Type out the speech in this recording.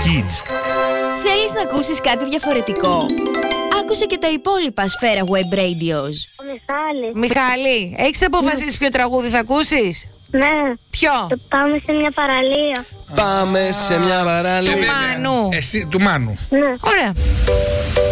Kids. Θέλεις να ακούσεις κάτι διαφορετικό? Άκουσε και τα υπόλοιπα Σφαίρα Web Radios. Ο Μιχάλης. Μιχάλη, έχεις αποφασίσει ποιο τραγούδι θα ακούσεις? Ναι. Ποιο? Το πάμε σε μια παραλία. Πάμε σε μια παραλία. Του Μάνου. Εσύ, του Μάνου. Ναι. Ωραία.